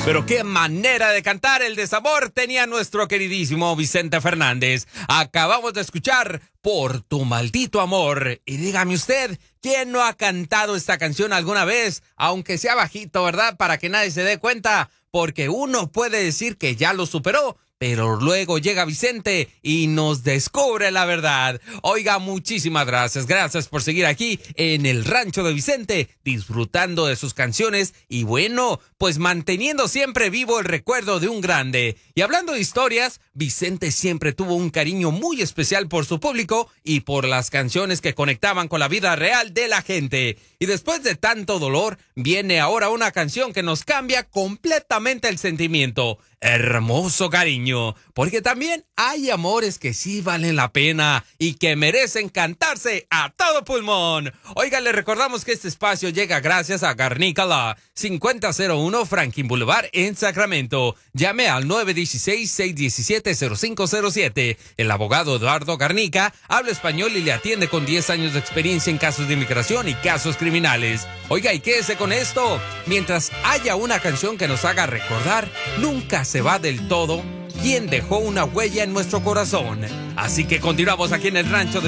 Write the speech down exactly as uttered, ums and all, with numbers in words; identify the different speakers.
Speaker 1: Pero qué manera de cantar el desamor tenía nuestro queridísimo Vicente Fernández. Acabamos de escuchar Por tu maldito amor. Y dígame usted, ¿quién no ha cantado esta canción alguna vez? Aunque sea bajito, ¿verdad? Para que nadie se dé cuenta. Porque uno puede decir que ya lo superó, pero luego llega Vicente y nos descubre la verdad. Oiga, muchísimas gracias. Gracias por seguir aquí en el Rancho de Vicente, disfrutando de sus canciones y bueno, pues manteniendo siempre vivo el recuerdo de un grande. Y hablando de historias, Vicente siempre tuvo un cariño muy especial por su público y por las canciones que conectaban con la vida real de la gente. Y después de tanto dolor, viene ahora una canción que nos cambia completamente el sentimiento. Hermoso cariño, porque también hay amores que sí valen la pena y que merecen cantarse a todo pulmón. Oiga, le recordamos que este espacio llega gracias a Garnica Law, cincuenta cero uno Franklin Boulevard en Sacramento. Llame al nueve uno seis, seis uno siete, cero cinco cero siete. El abogado Eduardo Garnica habla español y le atiende con diez años de experiencia en casos de inmigración y casos criminales. Oiga, y quédese con esto. Mientras haya una canción que nos haga recordar, nunca se va del todo quien dejó una huella en nuestro corazón. Así que continuamos aquí en el Rancho de